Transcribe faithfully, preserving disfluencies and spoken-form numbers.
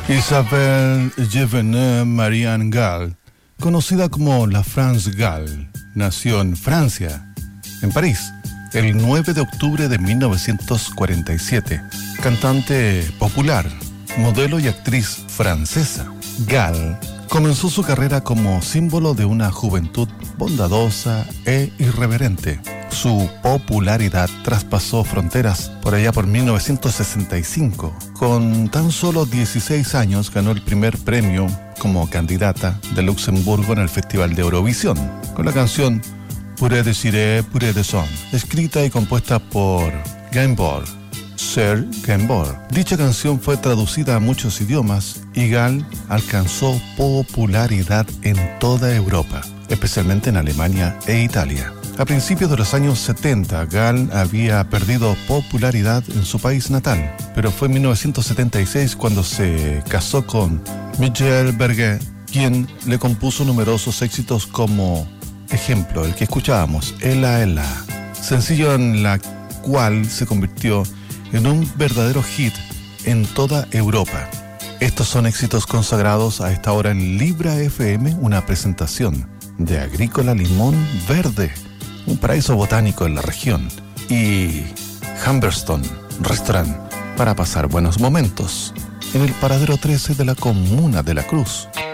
Isabelle Jevennet Marianne Gall, conocida como la France Gall, nació en Francia, en París, el nueve de octubre de mil novecientos cuarenta y siete. Cantante popular, modelo y actriz francesa, Gall comenzó su carrera como símbolo de una juventud bondadosa e irreverente. Su popularidad traspasó fronteras por allá por mil novecientos sesenta y cinco. Con tan solo dieciséis años ganó el primer premio como candidata de Luxemburgo en el Festival de Eurovisión, con la canción Pure de Siré, Pure de Son, escrita y compuesta por Gainsbourg, Serge Gainsbourg. Dicha canción fue traducida a muchos idiomas y Gall alcanzó popularidad en toda Europa, especialmente en Alemania e Italia. A principios de los años setenta, Gall había perdido popularidad en su país natal, pero fue en mil novecientos setenta y seis cuando se casó con Michel Berger, quien le compuso numerosos éxitos como, ejemplo, el que escuchábamos, Ella Ella, sencillo en la cual se convirtió en un verdadero hit en toda Europa. Estos son éxitos consagrados a esta hora en Libra F M, una presentación de Agrícola Limón Verde, un paraíso botánico en la región, y Humberstone, restaurante para pasar buenos momentos, en el paradero trece de la comuna de La Cruz.